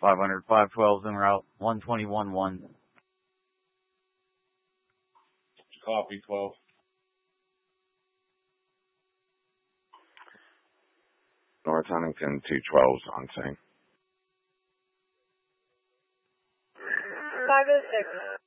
500, 512's en route, 121-1. Copy, 12. North Huntington 212's on scene. 506.